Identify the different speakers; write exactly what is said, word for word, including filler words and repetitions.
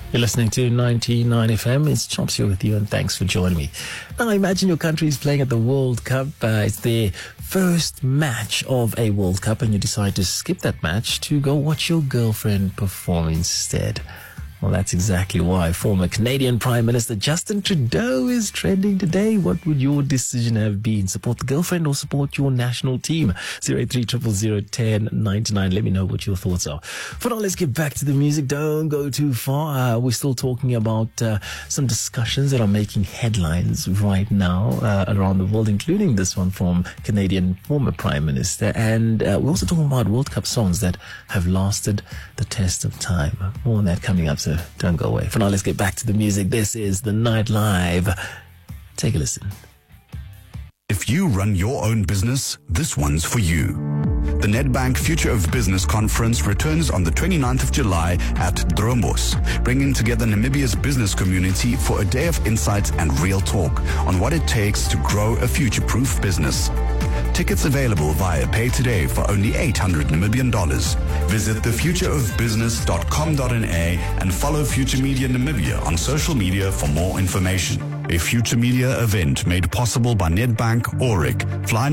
Speaker 1: You're listening to ninety-nine F M. It's Chomps here with you, and thanks for joining me. Now, imagine your country is playing at the World Cup. Uh, it's their first match of a World Cup, and you decide to skip that match to go watch your girlfriend perform instead. Well, that's exactly why former Canadian Prime Minister Justin Trudeau is trending today. What would your decision have been? Support the girlfriend or support your national team? zero eight three, zero zero zero, one zero nine nine. Let me know what your thoughts are. For now, let's get back to the music. Don't go too far. Uh, we're still talking about uh, some discussions that are making headlines right now uh, around the world, including this one from Canadian former Prime Minister. And uh, we're also talking about World Cup songs that have lasted the test of time. More on that coming up, so don't go away. For now, let's get back to the music. This is The Night Live. Take a listen.
Speaker 2: If you run your own business, this one's for you. The Nedbank Future of Business Conference returns on the twenty-ninth of July at Drombos, bringing together Namibia's business community for a day of insights and real talk on what it takes to grow a future-proof business. Tickets available via Pay Today for only eight hundred Namibian dollars. Visit the future of business dot com dot n a and follow Future Media Namibia on social media for more information. A Future Media event made possible by Nedbank, Auric, Fly